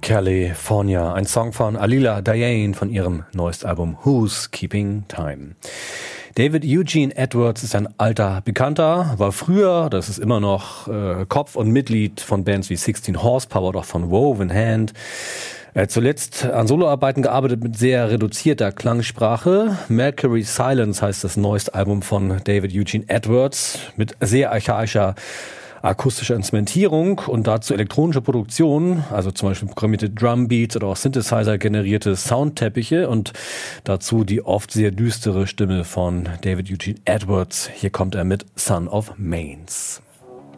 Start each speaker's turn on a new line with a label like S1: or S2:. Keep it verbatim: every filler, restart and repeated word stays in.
S1: California, ein Song von Alila Diane von ihrem neuesten Album Who's Keeping Time. David Eugene Edwards ist ein alter Bekannter, war früher, das ist immer noch, äh, Kopf und Mitglied von Bands wie sixteen Horsepower oder von Woven Hand. Er hat zuletzt an Soloarbeiten gearbeitet mit sehr reduzierter Klangsprache. Mercury Silence heißt das neueste Album von David Eugene Edwards mit sehr archaischer akustische Instrumentierung und dazu elektronische Produktion, also zum Beispiel programmierte Drumbeats oder auch Synthesizer-generierte Soundteppiche und dazu die oft sehr düstere Stimme von David Eugene Edwards. Hier kommt er mit Son of Mains.